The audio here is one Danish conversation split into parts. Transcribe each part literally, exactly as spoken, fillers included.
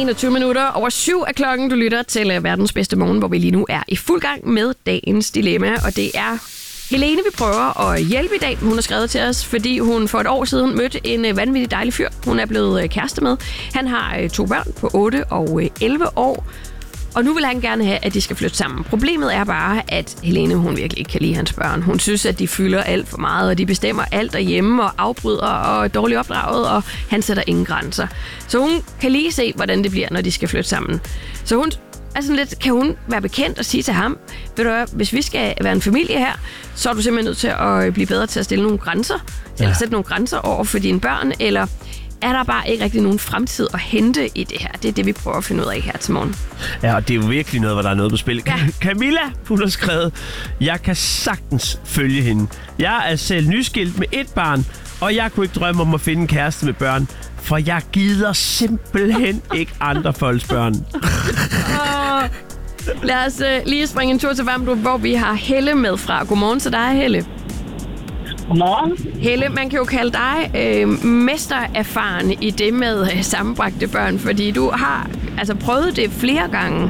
enogtyve minutter over syv af klokken. Du lytter til Verdens Bedste Morgen, hvor vi lige nu er i fuld gang med dagens dilemma. Og det er Helene, vi prøver at hjælpe i dag. Hun har skrevet til os, fordi hun for et år siden mødte en vanvittig dejlig fyr. Hun er blevet kæreste med. Han har to børn på otte og elleve år. Og nu vil han gerne have, at de skal flytte sammen. Problemet er bare, at Helene, hun virkelig ikke kan lide hans børn. Hun synes, at de fylder alt for meget, og de bestemmer alt derhjemme, og afbryder og er dårligt opdraget, og han sætter ingen grænser. Så hun kan lige se, hvordan det bliver, når de skal flytte sammen. Så hun er sådan lidt, kan hun være bekendt og sige til ham, ved du hvad, hvis vi skal være en familie her, så er du simpelthen nødt til at blive bedre til at stille nogle grænser, ja. Eller sætte nogle grænser over for dine børn, eller er der bare ikke rigtig nogen fremtid at hente i det her? Det er det, vi prøver at finde ud af her til morgen. Ja, og det er jo virkelig noget, hvor der er noget på spil. Ja. Camilla, hun har skrevet, jeg kan sagtens følge hende. Jeg er selv nyskilt med et barn, og jeg kunne ikke drømme om at finde en kæreste med børn, for jeg gider simpelthen ikke andre folks børn. oh. Lad os uh, lige springe en tur til Vamdrup, hvor vi har Helle med fra. Godmorgen til dig, Helle. Godmorgen. Helle, man kan jo kalde dig øh, mestererfaren i det med øh, sammenbragte børn, fordi du har altså prøvet det flere gange.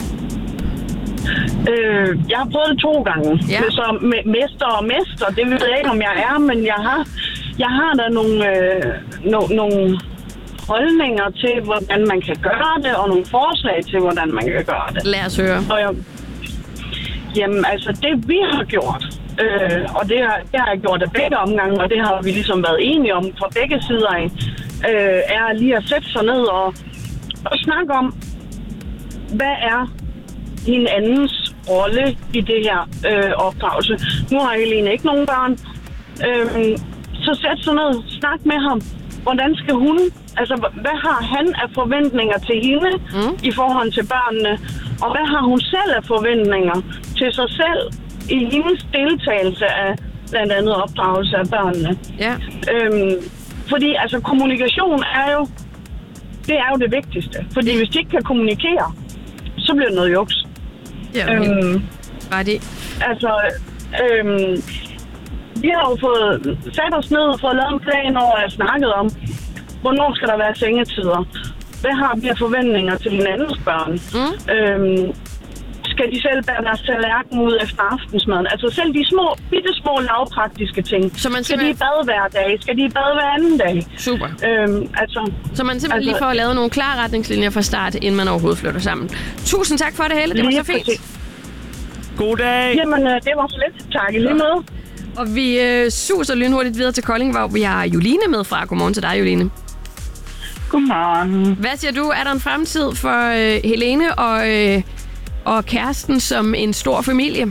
Øh, jeg har prøvet det to gange. Ja. Så med mester og mester, det ved jeg ikke, om jeg er, men jeg har, jeg har da nogle, øh, no, nogle holdninger til, hvordan man kan gøre det, og nogle forslag til, hvordan man kan gøre det. Lad os høre. Og jeg, jamen, altså det vi har gjort, Øh, og det har, det har jeg gjort af begge omgange, og det har vi ligesom været enige om fra begge sider af, øh, er lige at sætte sig ned og, og snakke om, hvad er hinandens rolle i det her øh, opdragelse. Nu har Helene ikke nogen børn, øh, så sæt sig ned, snak med ham. Hvordan skal hun, altså hvad har han af forventninger til hende mm. i forhold til børnene, og hvad har hun selv af forventninger til sig selv i hendes deltagelse af blandt andet opdragelse af børnene. Ja. Øhm, fordi altså kommunikation er jo, det er jo det vigtigste. Fordi hvis de ikke kan kommunikere, så bliver det noget juks. Ja, okay. øhm, Ret i. Altså, øhm, vi har jo fået sat os ned og fået lavet en plan over at snakket om, hvornår skal der være sengetider? Hvad har vi af forventninger til hinandens børn? Mm. Øhm, Skal de selv bære deres tallerken ud efter aftensmaden? Altså selv de små, bitte små lavpraktiske ting. Så man skal de i bad hver dag? Skal de i bad hver anden dag? Super. Øhm, altså, så man simpelthen altså, lige får at lave nogle klare retningslinjer fra start, inden man overhovedet flytter sammen. Tusind tak for det, Helle. Det var så fint. Præcis. God dag. Jamen, det var så lidt. Tak i lige med. Og vi øh, suser lynhurtigt videre til Kolding, hvor vi har Juline med fra. Godmorgen til dig, Juline. Godmorgen. Hvad siger du? Er der en fremtid for øh, Helene og... Øh, og kæresten som en stor familie?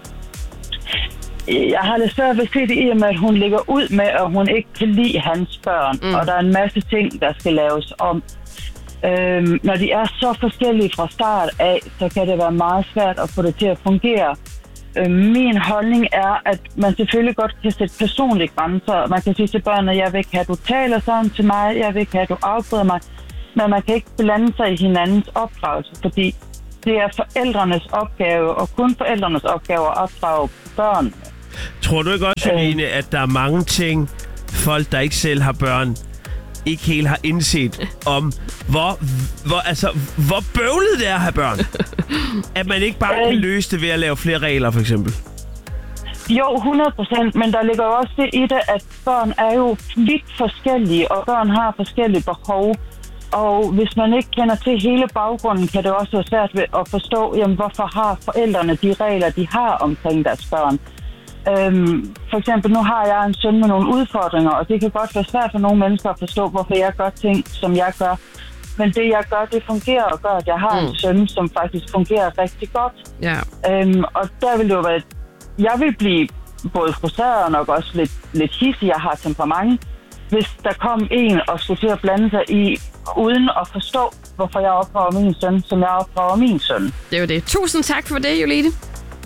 Jeg har lidt svært ved at se det i, at hun ligger ud med, at hun ikke kan lide hans børn. Mm. Og der er en masse ting, der skal laves om. Øhm, når de er så forskellige fra start af, så kan det være meget svært at få det til at fungere. Øhm, min holdning er, at man selvfølgelig godt kan sætte personlige grænser. Man kan sige til børnene, at jeg vil ikke have, at du taler sådan til mig. Jeg vil ikke have, at du afbryder mig. Men man kan ikke blande sig i hinandens opdragelse, fordi det er forældrenes opgave, og kun forældrenes opgave at opdrage børn. Tror du ikke også, Helene, at der er mange ting, folk, der ikke selv har børn, ikke helt har indset om, hvor, hvor, altså, hvor bøvlet det er at have børn? At man ikke bare kan løse det ved at lave flere regler, for eksempel? Jo, hundrede procent, men der ligger jo også det i det, at børn er jo vidt forskellige, og børn har forskellige behov. Og hvis man ikke kender til hele baggrunden, kan det også være svært ved at forstå, jamen, hvorfor har forældrene de regler, de har omkring deres børn. Øhm, for eksempel, nu har jeg en søn med nogle udfordringer, og det kan godt være svært for nogle mennesker at forstå, hvorfor jeg gør ting, som jeg gør. Men det, jeg gør, det fungerer og gør, at jeg har mm. en søn, som faktisk fungerer rigtig godt. Yeah. Øhm, og der vil det jo være... Jeg vil blive både frustreret og nok også lidt, lidt hissig, jeg har temperament, hvis der kom en og skulle til at blande sig i, uden at forstå, hvorfor jeg opdrager min søn, som jeg opdrager min søn. Det er jo det. Tusind tak for det, Juline.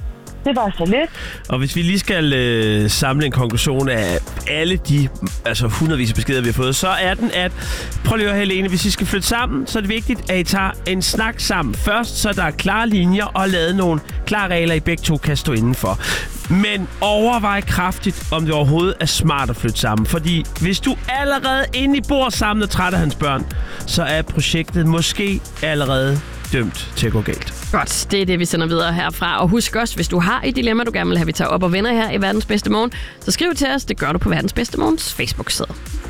det var så lidt. Og hvis vi lige skal øh, samle en konklusion af alle de altså hundredvis af beskeder, vi har fået, så er den, at prøv lige at høre, Helene, hvis I skal flytte sammen, så er det vigtigt, at I tager en snak sammen først, så der er klare linjer og lavet nogle klare regler, I begge to kan stå indenfor. Men overvej kraftigt, om det overhovedet er smart at flytte sammen. Fordi hvis du allerede inde i bord sammen og træt af hans børn, så er projektet måske allerede dømt til at gå galt. Godt, det er det, vi sender videre herfra. Og husk også, hvis du har et dilemma, du gerne vil have, vi tager op og vender her i Verdens Bedste Morgen, så skriv til os. Det gør du på Verdens Bedste Morgens Facebook-side.